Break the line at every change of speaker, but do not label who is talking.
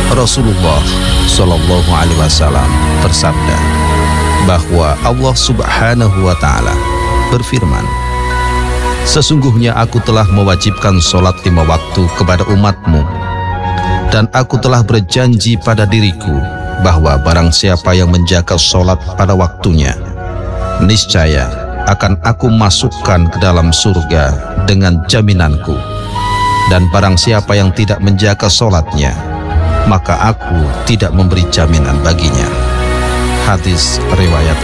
Rasulullah Shallallahu Alaihi Wasallam bersabda bahwa Allah Subhanahu wa Ta'ala berfirman, sesungguhnya aku telah mewajibkan sholat 5 waktu kepada umatmu, dan aku telah berjanji pada diriku bahwa barang siapa yang menjaga sholat pada waktunya, niscaya akan aku masukkan ke dalam surga dengan jaminanku, dan barang siapa yang tidak menjaga sholatnya, maka aku tidak memberi jaminan baginya. Hadis riwayat